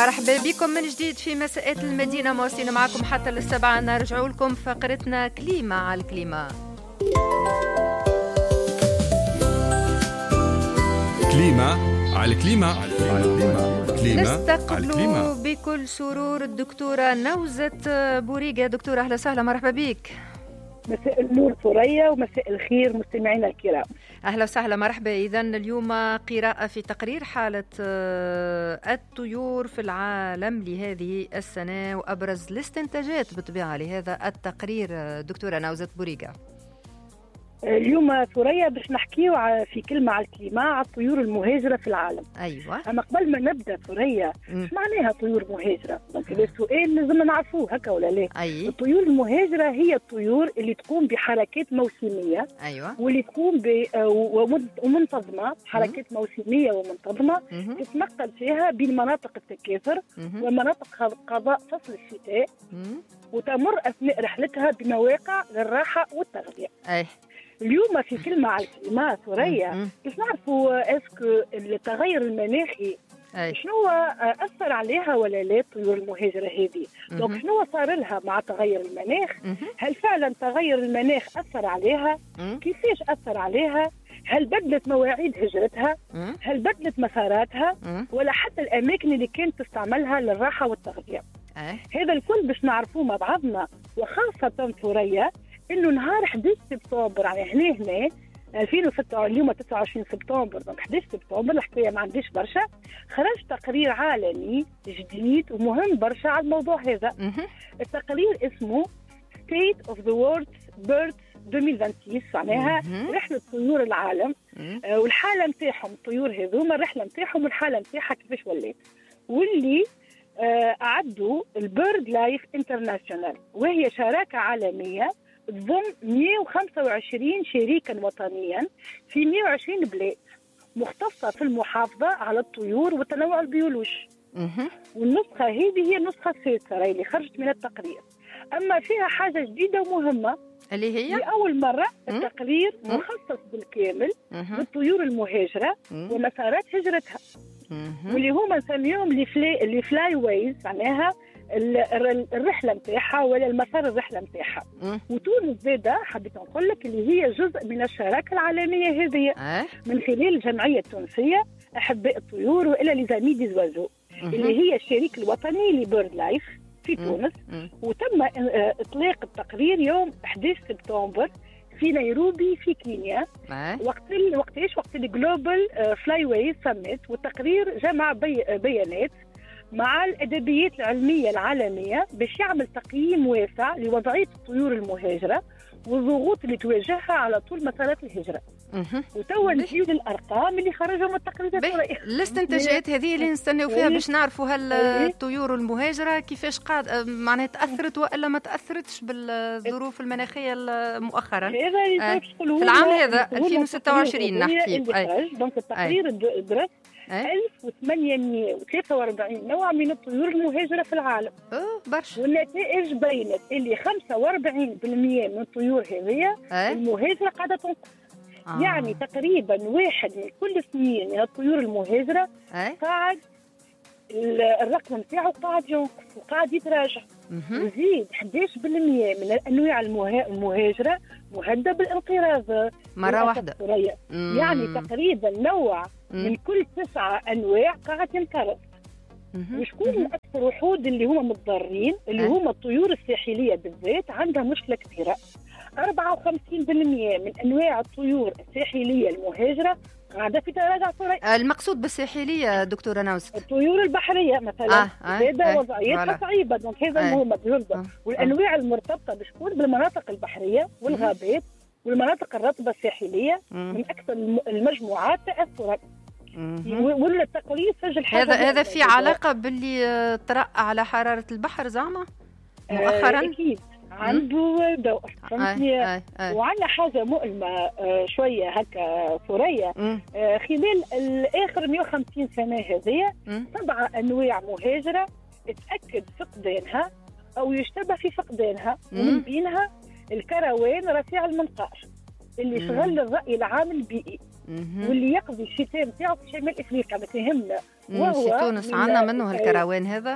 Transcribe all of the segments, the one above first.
مرحبا بكم من جديد في مساءات المدينة، مواصلين معكم حتى للسبعة. نرجعوا لكم فقرتنا كليمة على الكليمة. كليمة على الكليمة. نستقبل بكل سرور الدكتورة نوزة بوريقة. دكتورة أهلا وسهلا، مرحبا بك. مساء النور ثريا ومساء الخير مستمعينا الكرام. أهلا وسهلا، مرحبا. إذن اليوم قراءة في تقرير حالة الطيور في العالم لهذه السنة وأبرز الاستنتاجات بطبيعة لهذا التقرير. دكتورة نوزة بوريقة، اليوم ثريا باش نحكيو في كلمة على الكليمة على الطيور المهاجرة في العالم. أيوة. أما قبل ما نبدأ ثريا، ايش معناها طيور مهاجرة؟ هذا السؤال لازم نعرفوه هكا ولا لا؟ أي. الطيور المهاجرة هي الطيور اللي تقوم بحركات موسمية. أيوة. واللي تقوم ومنتظمة، حركات موسمية ومنتظمة تتنقل فيها بين مناطق التكاثر ومناطق قضاء فصل الشتاء، وتمر أثناء رحلتها بمواقع للراحة والتغذية. أي. اليوم في كلمة على الكلمة ثريا باش نعرفوا اسكو التغير المناخي شنو أثر عليها ولا لا الطيور المهاجرة هذه. دونك شنو صار لها مع تغير المناخ؟ هل فعلا تغير المناخ أثر عليها؟ كيفاش أثر عليها؟ هل بدلت مواعيد هجرتها؟ هل بدلت مساراتها؟ ولا حتى الأماكن اللي كانت تستعملها للراحة والتغذية؟ هذا الكل باش نعرفوه مع بعضنا، وخاصة ثريا انه نهار 11 سبتمبر، يعني هنا 2006 اليوم 29 سبتمبر، دونك 11 سبتمبر الحكايه ما عنديش برشا، خرج تقرير عالمي جديد ومهم برشا على الموضوع هذا. التقرير اسمه State of the World's Birds 2026، معناها رحله طيور العالم والحاله نتاعهم. الطيور هذوما الرحله نتاعهم والحاله نتاعها كيفاش ولات، واللي أعدوا البيرد لايف انترناشونال، وهي شراكة عالمية تضم 125 شريكا وطنيا في 120 بلاد مختصة في المحافظة على الطيور والتنوع البيولوجي. والنسخة هذه هي النسخة السادسة اللي خرجت من التقرير. أما فيها حاجة جديدة ومهمة اللي هي لأول مرة التقرير مخصص بالكامل للطيور المهاجرة ومسارات هجرتها، واللي هما نسميهم اللي فلاي ويز، معناها الرحله نتاعها ولا المسار الرحله نتاعها. وتونس زاده حبيت نقول لك اللي هي جزء من الشراكه العالميه هذه من خلال الجمعيه التونسيه احباء الطيور والى ليزامي دي زوازو، اللي هي الشريك الوطني لبيرد لايف في تونس. وتم اطلاق التقرير يوم 11 سبتمبر في نيروبي في كينيا، وقت الجلوبال فلاي واي سميت. والتقرير جمع بيانات مع الأدبيات العلمية العالمية باش يعمل تقييم واسع لوضعية الطيور المهاجرة والضغوط اللي تواجهها على طول مسارات الهجرة. وتوا نجيو للأرقام اللي خرجوا من التقرير. الاستنتاجات هذه اللي نستناو فيها باش نعرفوا هل الطيور المهاجرة كيفاش قاعد معناها تأثرت وإلا ما تأثرتش بالظروف المناخية مؤخرا في العام هذا 2026 نحكي. دونك التقرير درس 1843 نوع من الطيور المهاجرة في العالم. برشا. والنتائج بينت اللي 45% من الطيور هذه المهاجرة قاعدة تنقص. يعني تقريبا واحد من كل اثنين من الطيور المهاجرة قاعد الرقم نتاعو قاعد ينقص وقاعد يتراجع. وزيد 11% من الأنواع المهاجرة مهدد بالانقراض مرة واحدة. يعني تقريبا نوع من كل 9 أنواع قاعد ينقرض. وشكون أكثر وحود اللي هما متضررين؟ اللي هما الطيور الساحلية بالذات عندها مشكلة كبيرة. 54% من أنواع الطيور الساحلية المهاجرة قاعدة في تراجع. المقصود بالساحلية دكتورة نوزة الطيور البحرية مثلا زادة وضعيتها صعيبة، دونك هذا مهم جدا. والأنواع المرتبطة بشكون بالمناطق البحرية والغابات والمناطق الرطبة الساحلية من أكثر المجموعات تأثرا. ولا التقرير سجل حاجة هذا في علاقة باللي طرأ على حرارة البحر زعما مؤخرا؟ أكيد عنده دور. وعلى حاجة مؤلمة شوية هكا ثريا، خلال آخر 150 سنة هذه 7 أنواع مهاجرة اتأكد فقدانها أو يشتبه في فقدانها، ومن بينها الكروان رفيع المنقار اللي شغل الرأي العام البيئي واللي يقضي الشتاء نتاعو في شمال افريقيا. ما يهمنا في تونس عندنا منه هالكروان هذا.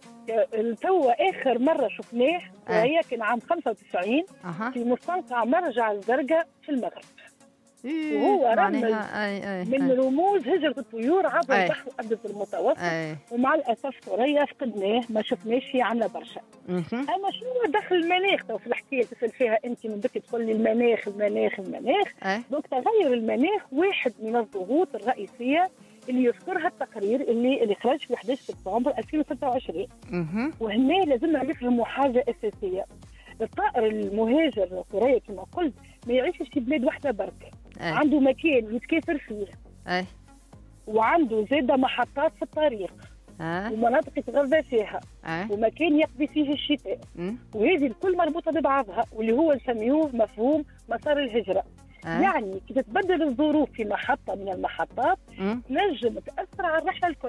توا اخر مره شفناه وهي كان عام 95 في مستنقع مرجع الزرقاء في المغرب. وهو رمز من رموز هجرة الطيور عبر البحر الأبيض المتوسط. ومع الأسف ثريا فقدناه، ما شفناش فيه عنا برشا. أما شنو دخل المناخ في الحكاية تسأل فيها أنت من بكي تقول لي المناخ. دونك تغير المناخ واحد من الضغوط الرئيسية اللي يذكرها التقرير اللي خرج في 11 سبتمبر 2026. وهنا لازمنا نفهموا حاجة أساسية. الطائر المهاجر ثريا كما قلت ما يعيشش في بلاد واحدة برك. عنده مكان يتكاثر فيه. وعنده زادة محطات في الطريق. ومناطق يتغذى فيها. ومكان يقضي فيه الشتاء. وهذه الكل مربوطة ببعضها واللي هو نسميوه مفهوم مسار الهجرة. يعني كي تتبدل الظروف في محطة من المحطات تنجم تأثر على الرحلة الكل.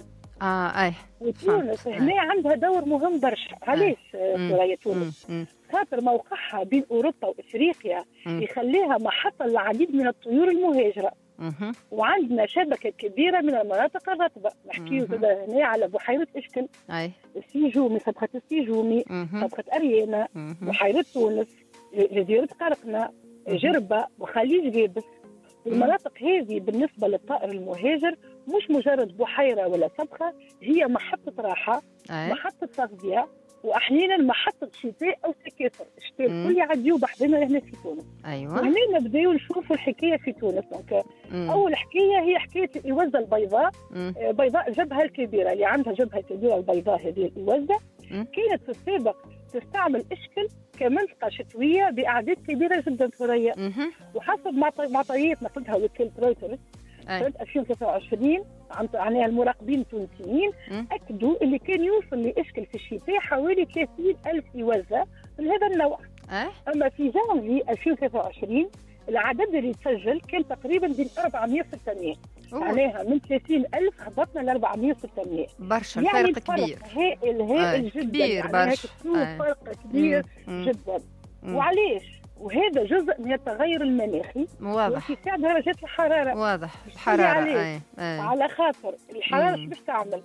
وتونس هنا عندها دور مهم برشا. علاش ثريا تونس؟ خاطر موقعها بين أوروبا وإفريقيا يخليها محطة للعديد من الطيور المهاجرة. وعندنا شبكة كبيرة من المناطق الرطبة. نحكيو هنا على بحيرة إشكل، السيجومي، صبغة السيجومي، صبغة أريانا، بحيرة تونس، جزيرة قرقنة، جربة وخليج جابس. المناطق هذه بالنسبة للطائر المهاجر مش مجرد بحيرة ولا صبغة، هي محطة راحة، محطة تغذية، واحيانا محطه شتاء او تكاثر. الشتاء الكل يعديوا بحذنا هنا في تونس. وهنا نبداو نشوفوا الحكايه في تونس. دونك اول حكايه هي حكايه الاوزه البيضاء. بيضاء الجبهه الكبيره، اللي عندها جبهه كبيره البيضاء هذه الاوزه كانت في السابق تستعمل اشكل كمنطقه شتويه باعداد كبيره جدا ثريا. وحسب معطيات ناخذها وكاله رويترز سنة 2023 عنها المراقبين التونسيين أكدوا اللي كان يوصل لإشكل في الشتاء حوالي 30,000 وزة من هذا النوع. أما في جانفي 2023 العدد اللي تسجل كان تقريبا بين 400-600. معناها من 30,000 هبطنا ل 400-600. برشا يعني فرق كبير. هائل جدا. كبير برشا. فرق كبير جدا. وعليش؟ وهذا جزء من التغير المناخي. واضح. وارتفاع درجات الحرارة. واضح. الحرارة. على خاطر الحرارة شو باش تعمل؟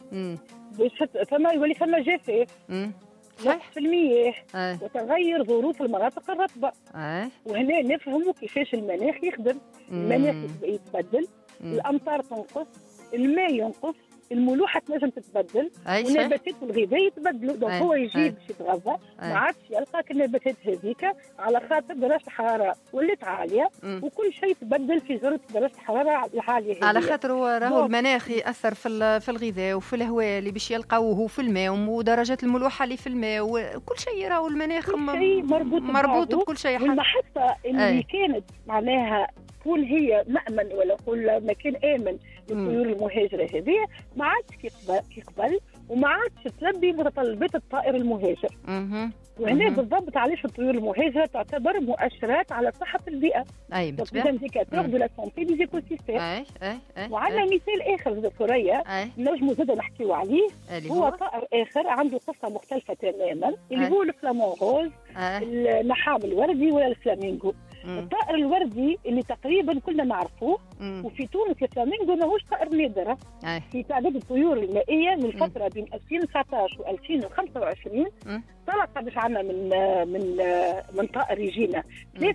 ثم يولي ثم جفاف. نقص في المياه. وتغير ظروف المناطق الرطبة. وهنا نفهموا كيفاش المناخ يخدم. المناخ يتبدل، الأمطار تنقص، الماء ينقص، الملوحه تنجم تتبدل، والنباتات والغذاء يتبدلوا. دونك هو يجي باش يتغذى ما عادش يلقى النباتات هذيك على خاطر درجه الحراره ولات عاليه. وكل شيء يتبدل في جرة درجه الحراره العاليه هذه. على خاطر راهو المناخ ياثر في الغذاء وفي الهواء اللي باش يلقاوه في الماء ودرجات الملوحه اللي في الماء وكل شيء راهو المناخ مربوط بكل شيء. والمحطه اللي كانت معناها تكون هي مأمن ولا نقول مكان آمن للطيور المهاجرة هذه ما عادش كيقبل وما عادش تلبي متطلبات الطائر المهاجر. وهنا بالضبط علاش الطيور المهاجرة تعتبر مؤشرات على صحة البيئة. بالطبع. وعندنا مثال آخر ثريا نجمو زاد نحكيو عليه، هو طائر آخر عنده قصة مختلفة تماما اللي هو الفلامون روز، النحام الوردي ولا الفلامينغو. الطائر الوردي اللي تقريبا كلنا نعرفوه، وفي تونس الفلامينغو ماهوش طائر نادر. في تعداد الطيور المائية من الفترة بين 2019 و 2025 طلع قداش عنا من طائر يجينا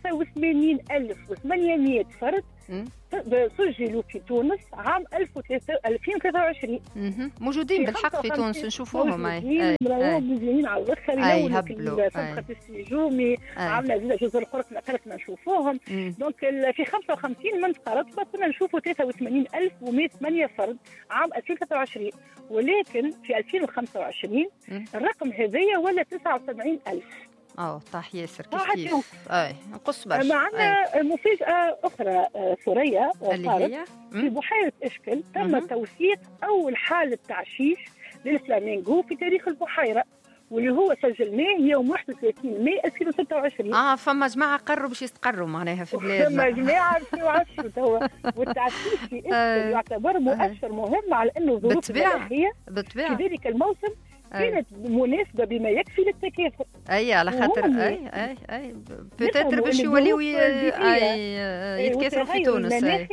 83,800 فرد سجلوا في تونس عام 2023. موجودين بالحق في تونس نشوفوهم. موجودين على الاخر يلونوا صبغة السيجومي، عملنا جزر القرقنة نشوفوهم. دونك في 55 منطقة رطبة كنا نشوفوا 83,108 فرد عام 2023. ولكن في 2025 الرقم هذايا ولا 79,000. طاح ياسر كيف نقص برشا. معنا مفاجأة أخرى ثريا اللي هي في بحيرة إشكل تم توثيق أول حالة تعشيش للفلامينغو في تاريخ البحيرة، واللي هو سجلناه يوم 31 ماي 2026. فما جماعة قرروا باش يستقروا معناها في بلادنا. فما جماعة باش يعشوا توا. والتعشيش في إشكل يعتبر مؤشر مهم على أنه الظروف المناخية في ذلك الموسم كانت مناسبة بما يكفي للتكاثر. على خاطر بتاتر باش يوليو يتكاثروا في تونس.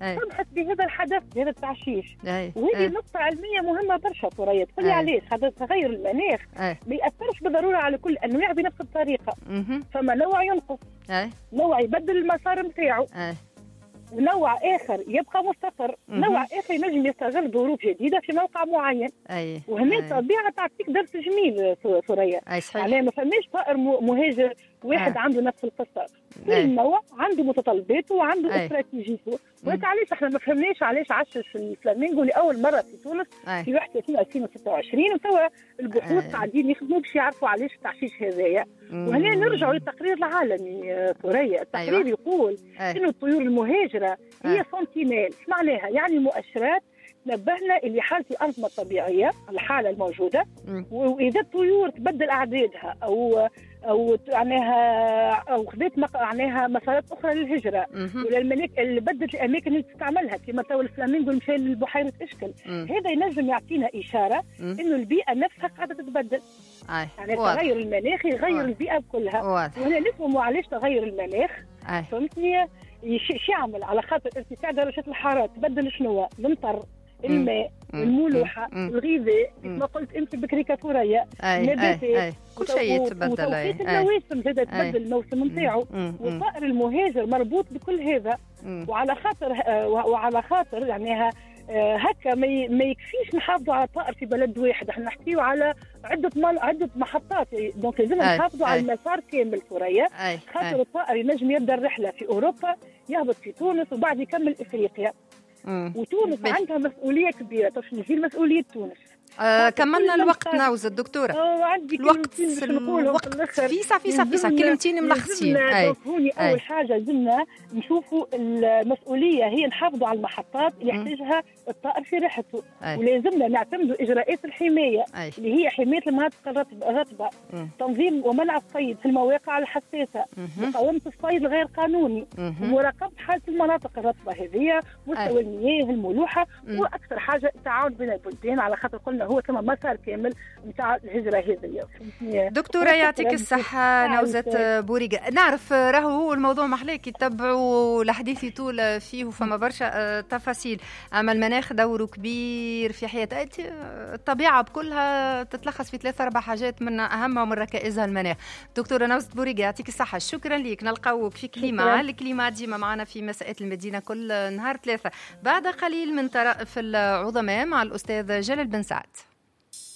سمحت بهذا الحدث، بهذا التعشيش. وهذه نقطة علمية مهمة برشا ثريا. تقول لي علاش هذا تغير المناخ ما يأثرش بالضرورة على كل الأنواع بنفس الطريقة. فما نوع ينقص، نوع يبدل المسار نتاعو، ونوع آخر يبقى مستقر، نوع آخر ينجم يستغل ظروف جديدة في موقع معين. وهنا الطبيعة تعطيك درس جميل ثريا. يعني ما فماش طائر مهاجر واحد عنده نفس القصة. كل نوع عنده متطلباته وعنده استراتيجيته. وهيك علاش احنا ما فهمناش علاش عشش الفلامينغو لأول مرة في تونس في 31/2026، وتوا البحوث قاعدين يخدموا باش يعرفوا علاش التعشيش هذايا. وهنا نرجعوا للتقرير العالمي ثريا. التقرير يقول إنه الطيور المهاجرة هي سنتينيل. ايش معناها؟ يعني مؤشرات نبهنا اللي حالة الأنظمة الطبيعية الحالة الموجودة، وإذا الطيور تبدل أعدادها أو معناها أو خذت معناها مسارات أخرى للهجرة، ولا المناطق اللي بدلت الأماكن اللي تستعملها، كما تو الفلامينغو مشى لبحيرة إشكل. هذا ينجم يعطينا إشارة إنه البيئة نفسها قاعدة تتبدل. يعني التغير المناخي يغير البيئة كلها. وهنا نفهموا علاش تغير المناخ. فهمتني؟ شو يعمل على خاطر ارتفاع درجات الحرارة تبدل شنو؟ المطر، الماء، الملوحة، الغذاء، كما قلت انت بكري كثورية، النباتات، كل شيء يتبدل. وتوقيت المواسم زاد تبدل الموسم نتاعو. والطائر المهاجر مربوط بكل هذا. وعلى خاطر يعني هكا ما يكفيش نحافظوا على طائر في بلد واحد، احنا نحكيو على عدة محطات. دونك لازم نحافظوا على المسار كامل ثريا. خاطر الطائر ينجم يبدا الرحلة في أوروبا، يهبط في تونس، وبعد يكمل إفريقيا. وتونس عندها مسؤولية كبيرة. باش نجي مسؤولية تونس. كملنا الوقت ناوز الدكتورة. الوقت فيسا كلمتين ملخصين. هوني أول حاجة لازمنا نشوفوا المسؤولية هي نحافظوا على المحطات اللي يحتاجها الطائر في رحلته. ولازمنا نعتمدوا إجراءات الحماية اللي هي حماية المناطق الرطبة، تنظيم ومنع الصيد في المواقع الحساسة، مقاومة الصيد الغير قانوني، ومراقبة حالة المناطق الرطبة هذه، مستوى المياه، الملوحة، وأكثر حاجة التعاون بين البلدان، على خاطر قلنا هو كما مسار كامل نتاع الهجرة هذه. دكتورة يعطيك الصحة نوزة بوريقة. نعرف راهو الموضوع محلاك يتبعوا الحديث يطول فيه وفما برشا تفاصيل، أما المناخ دوره كبير في حياة الطبيعة بكلها، تتلخص في 3-4 حاجات من أهمها ومن ركائزها المناخ. دكتورة نوزة بوريقة يعطيك الصحة، شكرا ليك. نلقاوك في كليما الكليما ديما معنا في مساءات المدينة كل نهار 3 بعد قليل من طرائف العظماء مع الأستاذ جلال بن سعد.